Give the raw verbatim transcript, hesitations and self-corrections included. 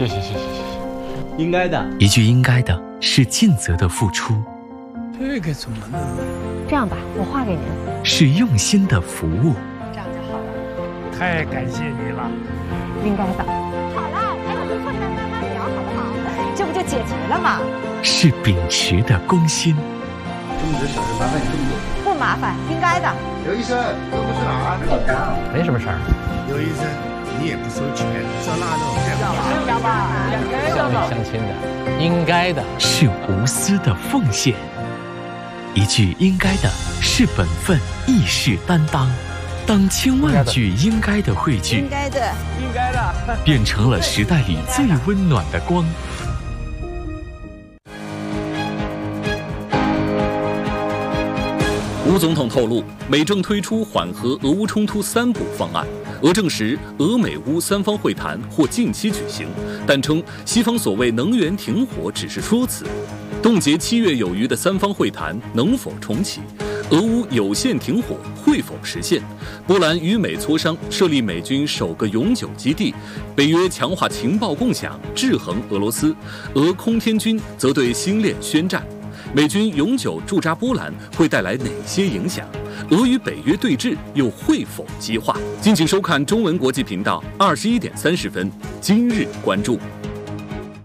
谢谢谢谢谢谢。 应该的， 一句应该的是尽责的付出， 这个怎么弄？ 这样吧，我画给您。 是用心的服务。 这样就好了。 太感谢你了。 应该的。好了，咱俩就坐下来慢慢聊，好不好？这不就解决了吗？ 是秉持的公心。 这么多小事麻烦你这么多。 不麻烦，应该的。 刘医生，这不是哪儿？ 没什么事儿。 刘医生，你也不收钱，烧腊肉还不是吧？乡里乡亲的，应该的。 是无私的奉献。一句应该的是本分，亦是担当。当千万句应该的汇聚， 应该的， 应该的， 变成了时代里最温暖的光。 吴总统透露，美正推出缓和俄乌冲突三步方案。俄证实，俄美乌三方会谈或近期举行，但称西方所谓能源停火只是说辞。冻结七月有余的三方会谈能否重启？俄乌有限停火会否实现？波兰与美磋商设立美军首个永久基地，北约强化情报共享，制衡俄罗斯。俄空天军则对星链宣战。美军永久驻扎波兰会带来哪些影响？俄与北约对峙又会否激化？敬请收看中文国际频道二十一点三十分，今日关注。